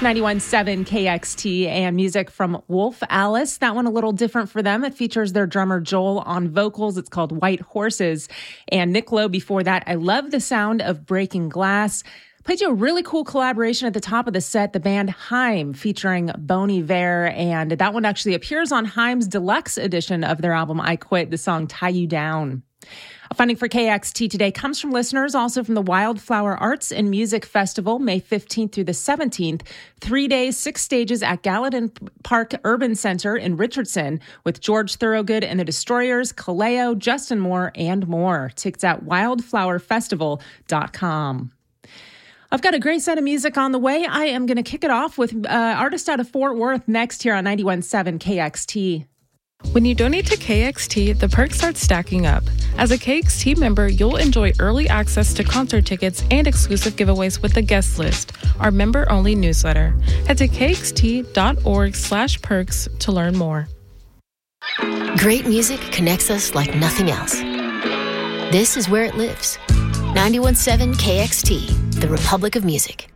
91.7 KXT and music from Wolf Alice. That one a little different for them. It features their drummer Joel on vocals. It's called White Horses. And Nick Lowe before that. I love the sound of Breaking Glass. Played you a really cool collaboration at the top of the set, the band Haim featuring Bon Iver. And that one actually appears on Haim's deluxe edition of their album I Quit, the song Tie You Down. Funding for KXT today comes from listeners, also from the Wildflower Arts and Music Festival, May 15th through the 17th. 3 days, 6 stages at Gallatin Park Urban Center in Richardson with George Thorogood and the Destroyers, Kaleo, Justin Moore, and more. Tickets at wildflowerfestival.com. I've got a great set of music on the way. I am going to kick it off with artist out of Fort Worth next here on 91.7 KXT. When you donate to KXT, the perks start stacking up. As a KXT member, you'll enjoy early access to concert tickets and exclusive giveaways with the guest list, our member-only newsletter. Head to kxt.org/perks to learn more. Great music connects us like nothing else. This is where it lives. 91.7 KXT, the Republic of Music.